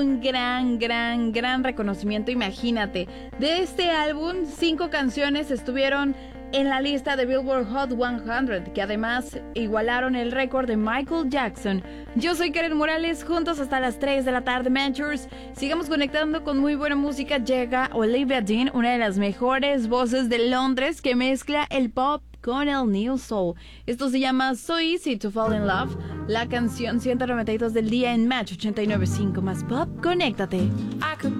un gran reconocimiento. Imagínate, de este álbum, 5 canciones estuvieron en la lista de Billboard Hot 100, que además igualaron el récord de Michael Jackson. Yo soy Karen Morales, juntos hasta las 3 de la tarde, Manchers. Sigamos conectando con muy buena música. Llega Olivia Dean, una de las mejores voces de Londres, que mezcla el pop con el New Soul. Esto se llama So Easy to Fall in Love, la canción 192 del día en Match 89.5 más pop. Conéctate.